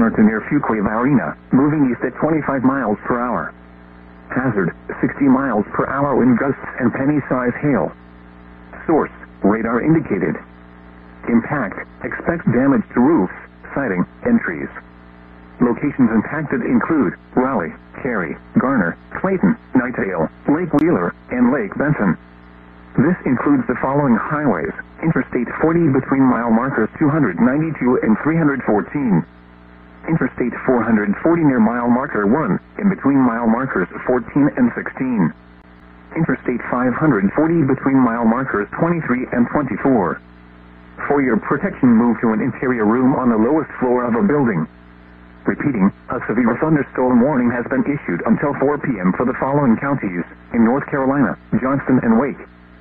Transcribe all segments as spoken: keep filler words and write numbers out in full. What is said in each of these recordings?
to near Fuquay-Varina, moving east at twenty-five miles per hour. Hazard, sixty miles per hour wind gusts and penny-size hail. Source, radar indicated. Impact, expect damage to roofs, siding, and trees. Locations impacted include Raleigh, Cary, Garner, Clayton, Knightdale, Lake Wheeler, and Lake Benton. This includes the following highways: Interstate forty between mile markers two hundred ninety-two and three hundred fourteen. Interstate four hundred forty near mile marker one, in between mile markers fourteen and sixteen. Interstate five hundred forty between mile markers twenty-three and twenty-four. For your protection, move to an interior room on the lowest floor of a building. Repeating, a severe thunderstorm warning has been issued until four p.m. for the following counties in North Carolina: Johnston and Wake.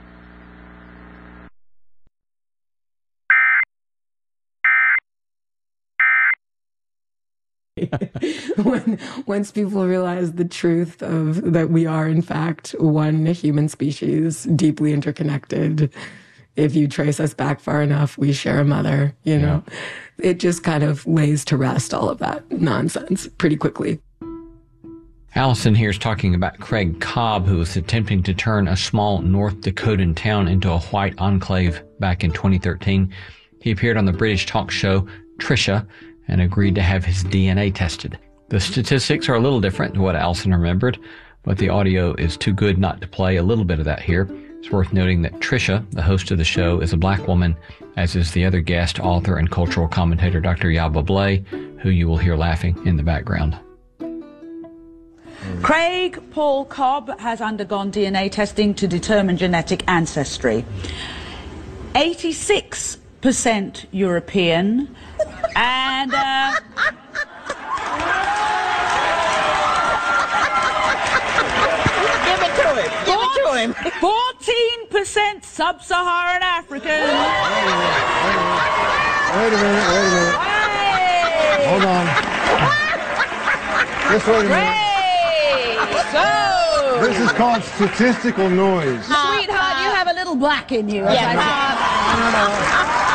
when once people realize the truth of that we are in fact one human species, deeply interconnected. If you trace us back far enough, we share a mother, you know. Yeah. It just kind of lays to rest all of that nonsense pretty quickly. Allison here is talking about Craig Cobb, who was attempting to turn a small North Dakotan town into a white enclave back in twenty thirteen. He appeared on the British talk show Trisha and agreed to have his D N A tested. The statistics are a little different to what Allison remembered, but the audio is too good not to play a little bit of that here. It's worth noting that Trisha, the host of the show, is a black woman, as is the other guest, author and cultural commentator Doctor Yaba Blay, who you will hear laughing in the background. Craig Paul Cobb has undergone D N A testing to determine genetic ancestry. eighty-six percent European and uh, give it to him. Give it to him. fourteen percent Sub-Saharan African. Wait a minute, wait a minute. Hey. Hold on. Just wait a minute. So, this is called statistical noise. sweetheart, you have a little black in you. Yeah. As I said.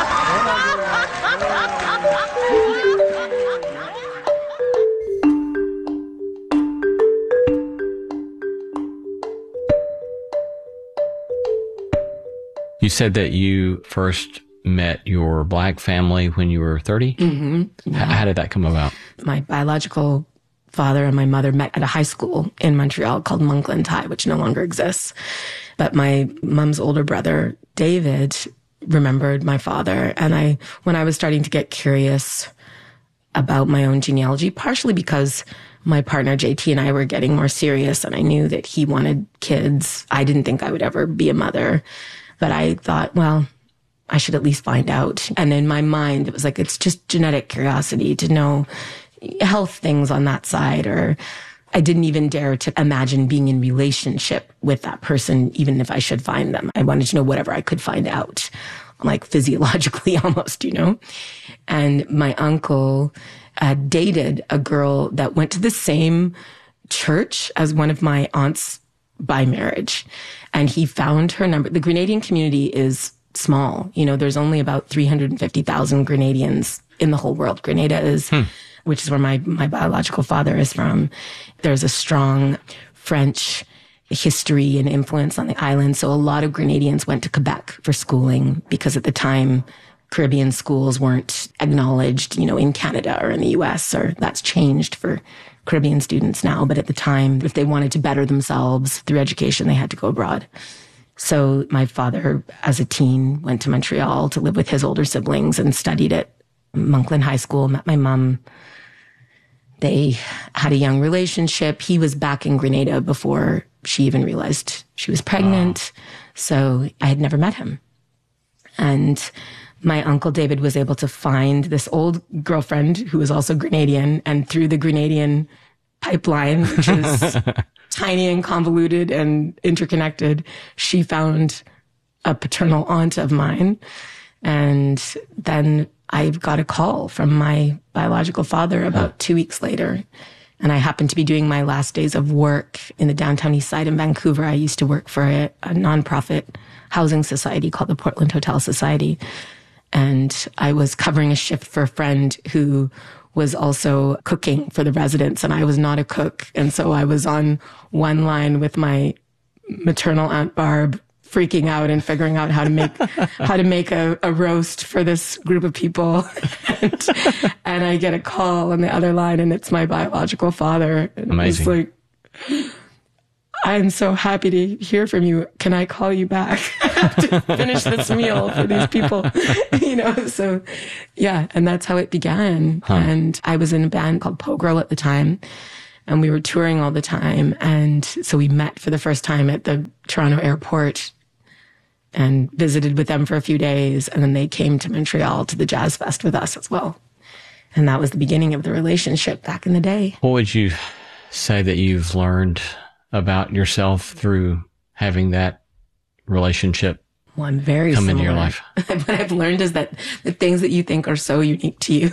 You said that you first met your black family when you were thirty? Mm-hmm. Yeah. How did that come about? My biological father and my mother met at a high school in Montreal called Monkland High, which no longer exists. But my mom's older brother, David, remembered my father. And I, when I was starting to get curious about my own genealogy, partially because my partner, J T, and I were getting more serious, and I knew that he wanted kids. I didn't think I would ever be a mother. But I thought, well, I should at least find out. And in my mind, it was like, it's just genetic curiosity to know health things on that side. Or I didn't even dare to imagine being in relationship with that person, even if I should find them. I wanted to know whatever I could find out, like physiologically almost, you know. And my uncle uh, dated a girl that went to the same church as one of my aunts by marriage. And he found her number. The Grenadian community is small. You know, there's only about three hundred fifty thousand Grenadians in the whole world. Grenada is, hmm. which is where my, my biological father is from. There's a strong French history and influence on the island. So a lot of Grenadians went to Quebec for schooling because at the time, Caribbean schools weren't acknowledged, you know, in Canada or in the U S, or that's changed for Caribbean students now. But at the time, if they wanted to better themselves through education, they had to go abroad. So my father, as a teen, went to Montreal to live with his older siblings and studied at Monkland High School, met my mom. They had a young relationship. He was back in Grenada before she even realized she was pregnant. Wow. So I had never met him. And my uncle David was able to find this old girlfriend who was also Grenadian, and through the Grenadian pipeline, which is tiny and convoluted and interconnected, she found a paternal aunt of mine. And then I got a call from my biological father about two weeks later. And I happened to be doing my last days of work in the downtown east side in Vancouver. I used to work for a, a nonprofit housing society called the Portland Hotel Society. And I was covering a shift for a friend who was also cooking for the residents, and I was not a cook. And so I was on one line with my maternal Aunt Barb, freaking out and figuring out how to make how to make a, a roast for this group of people. and, and I get a call on the other line, and it's my biological father. And Amazing. It's like, I'm so happy to hear from you. Can I call you back to finish this meal for these people? You know, so yeah, and that's how it began. Huh. And I was in a band called Pogirl at the time, and we were touring all the time. And so we met for the first time at the Toronto airport and visited with them for a few days. And then they came to Montreal to the Jazz Fest with us as well. And that was the beginning of the relationship back in the day. What would you say that you've learned about yourself through having that relationship Well, I'm very come similar. into your life? What I've learned is that the things that you think are so unique to you,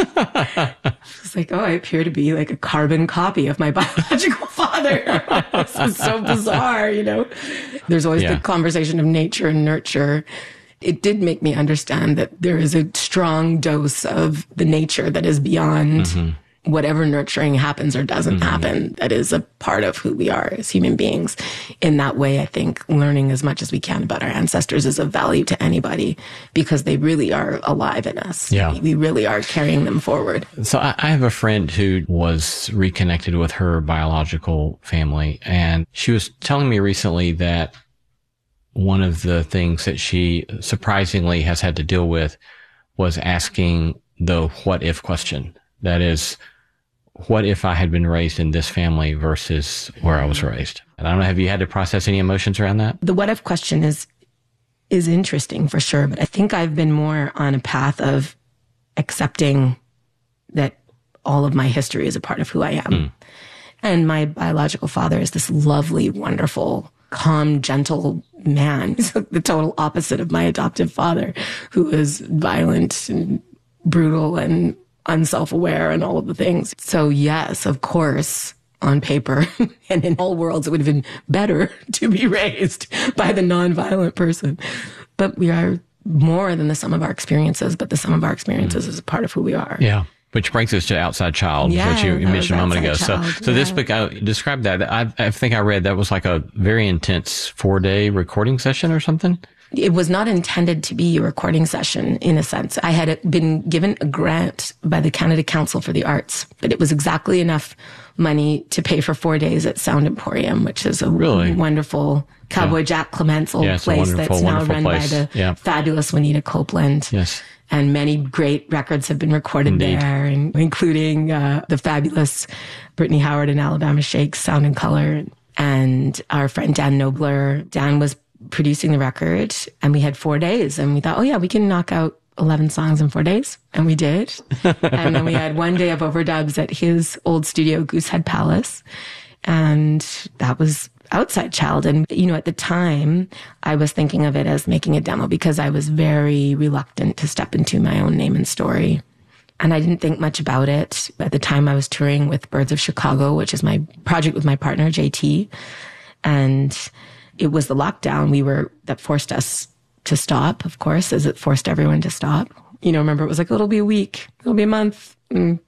it's like, oh, I appear to be like a carbon copy of my biological father. This is so bizarre, you know? There's always Yeah. the conversation of nature and nurture. It did make me understand that there is a strong dose of the nature that is beyond Mm-hmm. whatever nurturing happens or doesn't Mm-hmm. happen. That is a part of who we are as human beings. In that way, I think learning as much as we can about our ancestors is of value to anybody because they really are alive in us. Yeah. We really are carrying them forward. So I, I have a friend who was reconnected with her biological family, and she was telling me recently that one of the things that she surprisingly has had to deal with was asking the what if question. That is, what if I had been raised in this family versus where I was raised? And I don't know, have you had to process any emotions around that? The what if question is is interesting for sure, but I think I've been more on a path of accepting that all of my history is a part of who I am. Mm. And my biological father is this lovely, wonderful, calm, gentle man. He's the total opposite of my adoptive father, who is violent and brutal and unself-aware and all of the things. So yes, of course, on paper and in all worlds, it would have been better to be raised by the nonviolent person. But we are more than the sum of our experiences, but the sum of our experiences mm. is a part of who we are. Yeah. Which brings us to Outside Child, yeah, which you, you mentioned a moment ago. Child, so, so yeah. this book, I described that. I, I think I read that was like a very intense four day recording session or something. It was not intended to be a recording session in a sense. I had been given a grant by the Canada Council for the Arts, but it was exactly enough money to pay for four days at Sound Emporium, which is a really? wonderful Cowboy yeah. Jack Clement's old yeah, place that's now run place. by the yeah. fabulous Juanita Copeland. Yes. And many great records have been recorded Indeed. there, and including uh, the fabulous Brittany Howard and Alabama Shakes, Sound and Color, and our friend Dan Nobler. Dan was producing the record, and we had four days, and we thought, oh yeah, we can knock out eleven songs in four days. And we did. And then we had one day of overdubs at his old studio, Goosehead Palace. And that was Outside Child. And, you know, at the time, I was thinking of it as making a demo because I was very reluctant to step into my own name and story. And I didn't think much about it. At the time, I was touring with Birds of Chicago, which is my project with my partner, J T. And it was the lockdown we were that forced us to stop, of course, as it forced everyone to stop. You know, remember, it was like, oh, it'll be a week, it'll be a month. And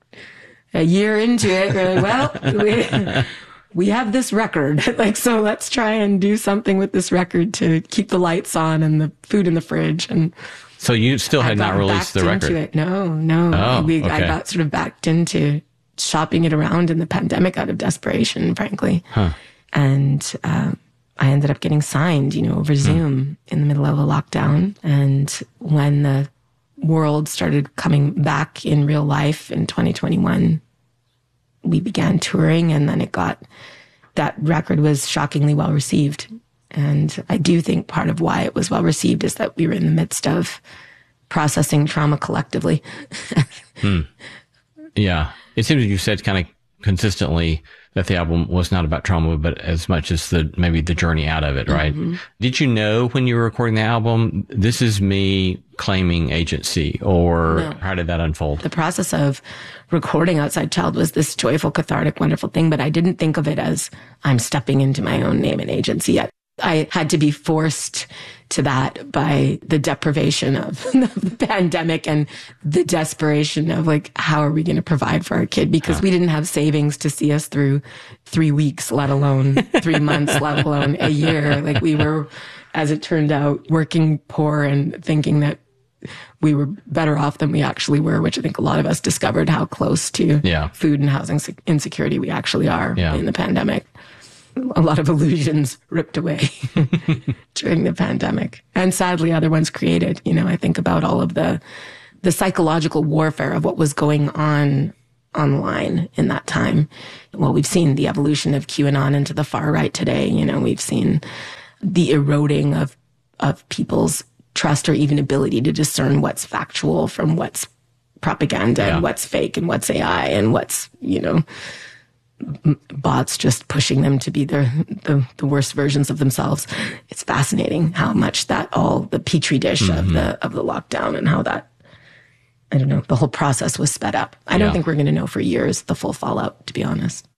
a year into it, we're like, well, we, we have this record. Like, so let's try and do something with this record to keep the lights on and the food in the fridge. And so you still had not released the record? It. No, no. Oh, we, okay. I got sort of backed into shopping it around in the pandemic out of desperation, frankly. Huh. And, uh, I ended up getting signed, you know, over Zoom mm. in the middle of a lockdown. And when the world started coming back in real life in twenty twenty-one, we began touring, and then it got, that record was shockingly well received. And I do think part of why it was well received is that we were in the midst of processing trauma collectively. hmm. Yeah. It seems you said kind of consistently that the album was not about trauma, but as much as the maybe the journey out of it, right? Mm-hmm. Did you know when you were recording the album, this is me claiming agency, or no. How did that unfold? The process of recording Outside Child was this joyful, cathartic, wonderful thing, but I didn't think of it as I'm stepping into my own name and agency yet. I had to be forced to that by the deprivation of the pandemic and the desperation of like, how are we going to provide for our kid? Because yeah. we didn't have savings to see us through three weeks, let alone three months, let alone a year. Like we were, as it turned out, working poor and thinking that we were better off than we actually were, which I think a lot of us discovered how close to yeah. food and housing insecurity we actually are yeah. in the pandemic. A lot of illusions ripped away during the pandemic, and sadly other ones created. You know, I think about all of the the psychological warfare of what was going on online in that time. Well, we've seen the evolution of QAnon into the far right today. You know, we've seen the eroding of of people's trust or even ability to discern what's factual from what's propaganda yeah. and what's fake and what's A I and what's, you know, bots just pushing them to be the, the the worst versions of themselves. It's fascinating how much that all the petri dish mm-hmm. of the of the lockdown and how that, I don't know, the whole process was sped up. I don't yeah. think we're going to know for years the full fallout, to be honest.